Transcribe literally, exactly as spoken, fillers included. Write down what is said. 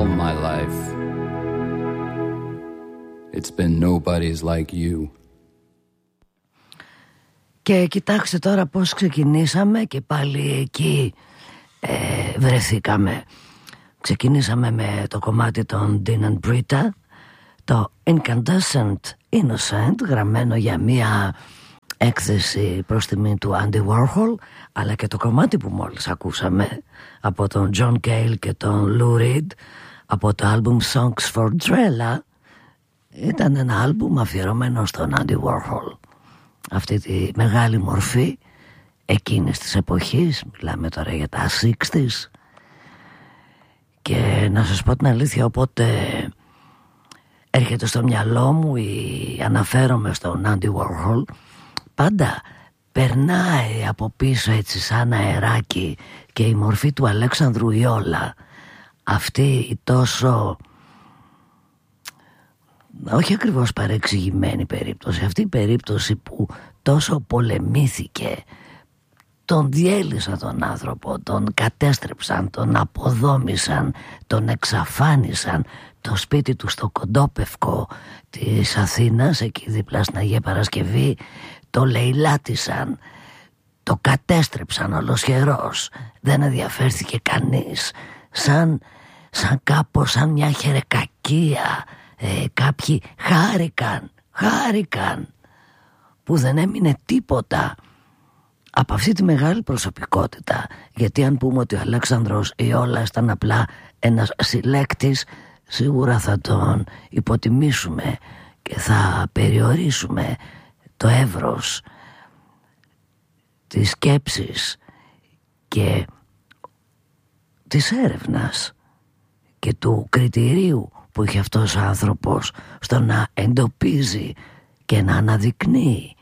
all my life. It's been nobody's like you. Και κοιτάξτε τώρα πώς ξεκινήσαμε και πάλι εκεί ε, βρεθήκαμε. Ξεκινήσαμε με το κομμάτι των Dean and Britta, το Incandescent Innocent, γραμμένο για μία έκθεση προς τιμή του Andy Warhol, αλλά και το κομμάτι που μόλις ακούσαμε από τον John Cale και τον Lou Reed από το άλμπουμ Songs for Drella ήταν ένα άλμπουμ αφιερωμένο στον Andy Warhol, αυτή τη μεγάλη μορφή εκείνης της εποχής. Μιλάμε τώρα για τα εξήντα. Και να σας πω την αλήθεια, οπότε έρχεται στο μυαλό μου ή αναφέρομαι στον Andy Warhol, πάντα περνάει από πίσω έτσι σαν αεράκι και η μορφή του Αλέξανδρου Ιόλα, αυτή η τόσο, όχι ακριβώς παρεξηγημένη περίπτωση, αυτή η περίπτωση που τόσο πολεμήθηκε, τον διέλυσαν τον άνθρωπο, τον κατέστρεψαν, τον αποδόμησαν, τον εξαφάνισαν. Το σπίτι του στο Κοντόπευκο της Αθήνας, εκεί δίπλα στην Αγία Παρασκευή, το λαιλάτισαν, το κατέστρεψαν ολοσχερός. Δεν ενδιαφέρθηκε κανείς, σαν, σαν κάπως σαν μια χερεκακία. ε, Κάποιοι χάρηκαν, χάρηκαν που δεν έμεινε τίποτα από αυτή τη μεγάλη προσωπικότητα. Γιατί αν πούμε ότι ο Αλέξανδρος Ιόλας ήταν απλά ένας συλλέκτης, σίγουρα θα τον υποτιμήσουμε και θα περιορίσουμε το εύρος της σκέψης και της έρευνας και του κριτηρίου που είχε αυτός ο άνθρωπος στο να εντοπίζει και να αναδεικνύει